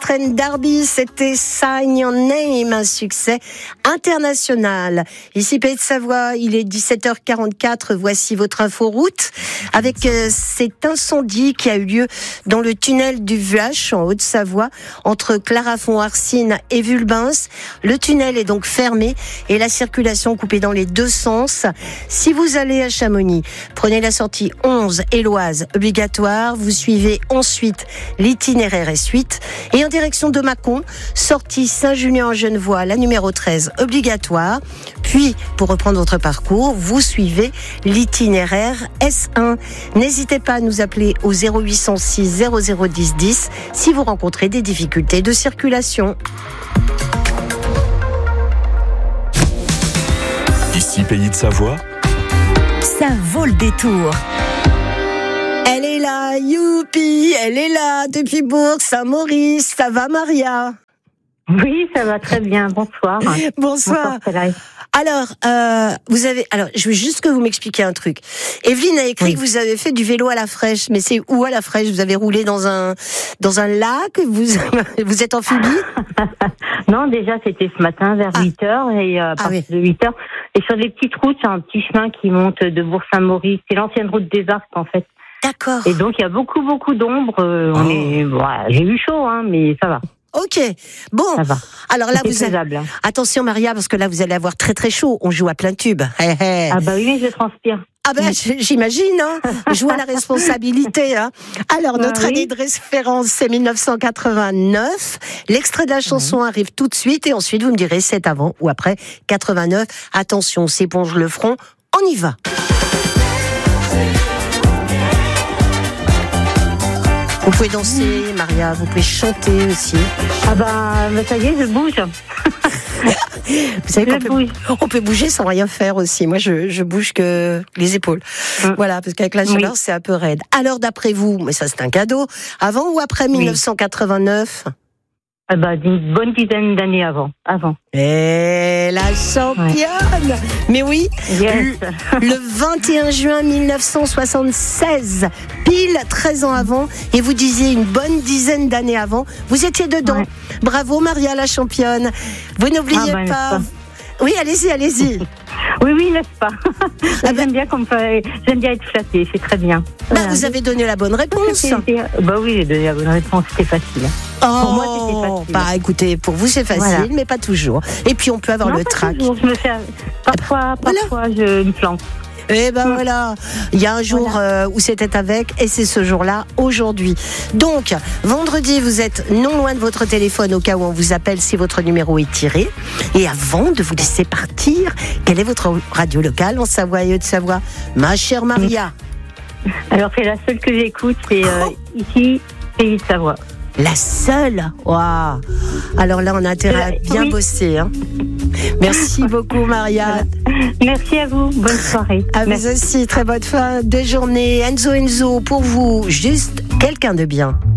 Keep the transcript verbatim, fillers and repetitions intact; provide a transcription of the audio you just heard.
Western Derby, c'était Sign Your Name, un succès international. Ici Pays de Savoie, il est dix-sept heures quarante-quatre, voici votre inforoute avec euh, cet incendie qui a eu lieu dans le tunnel du Vuache en Haute-Savoie entre Clarafond-Arcine et Vulbens. Le tunnel est donc fermé et la circulation coupée dans les deux sens. Si vous allez à Chamonix, prenez la sortie onze Éloise obligatoire, vous suivez ensuite l'itinéraire S huit et en direction de Mâcon, sortie Saint-Julien-en-Genevois, la numéro treize obligatoire. Puis, pour reprendre votre parcours, vous suivez l'itinéraire S un. N'hésitez pas à nous appeler au zéro huit cent six zéro zéro dix dix si vous rencontrez des difficultés de circulation. Ici Pays de Savoie, ça vaut le détour. Elle est là, youpi, elle est là depuis Bourg-Saint-Maurice. Ça va, Maria? Oui, ça va très bien. Bonsoir. Bonsoir. Bonsoir, alors, euh, vous avez, alors, je veux juste que vous m'expliquiez un truc. Evelyne a écrit oui. que vous avez fait du vélo à la fraîche, mais c'est où à la fraîche? Vous avez roulé dans un, dans un lac? Vous, vous êtes amphibie? Non, déjà, c'était ce matin vers ah. huit heures et euh, à partir ah oui. de huit heures. Et sur les petites routes, c'est un petit chemin qui monte de Bourg-Saint-Maurice. C'est l'ancienne route des Arcs, en fait. D'accord. Et donc, il y a beaucoup, beaucoup d'ombre. Euh, oh. On est, voilà, j'ai eu chaud, hein, mais ça va. Ok, bon. Ça va. Alors là, c'est vous avez... faisable. Attention Maria, parce que là, vous allez avoir très très chaud. On joue à plein tube. Hey, hey. Ah bah oui, je transpire. Ah ben, j'imagine, hein. Je vois la responsabilité, hein. Alors, notre ah, oui. année de référence, c'est dix-neuf cent quatre-vingt-neuf. L'extrait de la chanson oui. arrive tout de suite et ensuite, vous me direz c'est avant ou après quatre-vingt-neuf. Attention, on s'éponge le front. On y va. Vous pouvez danser, Maria, vous pouvez chanter aussi. Ah bah, bah ça y est, je bouge. Vous savez qu'on peut, on peut bouger sans rien faire aussi. Moi, je, je bouge que les épaules. Mmh. Voilà, parce qu'avec la chaleur, oui. c'est un peu raide. Alors, d'après vous, mais ça c'est un cadeau, avant ou après dix-neuf cent quatre-vingt-neuf? Ah bah, une bonne dizaine d'années avant. Avant. Et la championne ouais. Mais oui, yes. le, le vingt et un juin mille neuf cent soixante-seize, pile treize ans avant, et vous disiez une bonne dizaine d'années avant, vous étiez dedans. Ouais. Bravo Maria la championne. Vous n'oubliez ah bah, pas... Oui, allez-y, allez-y. Oui, oui, n'est-ce pas? ah ben, j'aime bien qu'on peut, j'aime bien être flattée, c'est très bien. Bah, voilà. Vous avez donné la bonne réponse. Bah oui, j'ai donné la bonne réponse, c'était facile. Oh, pour moi, c'était facile. Bah écoutez, pour vous c'est facile, voilà. mais pas toujours. Et puis on peut avoir non, le trac. Toujours. Je me fais, parfois, voilà. parfois, je me plante. Eh ben voilà, il y a un jour voilà. euh, où c'était avec et c'est ce jour-là aujourd'hui. Donc, vendredi, vous êtes non loin de votre téléphone au cas où on vous appelle si votre numéro est tiré. Et avant de vous laisser partir, quelle est votre radio locale en Savoie et Haute-Savoie, ma chère Maria? Alors, c'est la seule que j'écoute, c'est euh, oh. ici, Pays de Savoie. La seule? Waouh! Alors là, on a intérêt à bien oui. bosser. Hein. Merci beaucoup, Maria. Merci à vous. Bonne soirée. À Merci. vous aussi. Très bonne fin de journée. Enzo Enzo, pour vous, juste quelqu'un de bien.